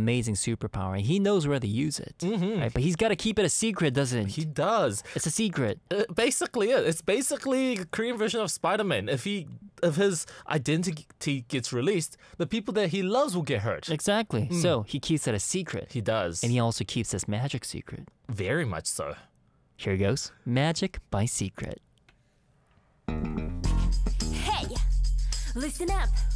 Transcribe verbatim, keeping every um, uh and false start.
amazing superpower. He knows where to use it, Mhm. right? But he's got to keep it a secret, doesn't He he? does. It's a secret. Uh, basically, it. It's basically a Korean version of Spider-Man. If he, if his identity gets released, the people that he loves will get hurt. Exactly. So he keeps it a secret. He does. And he also keeps his magic secret. Very much so. Here goes. Magic by secret. Hey, listen up.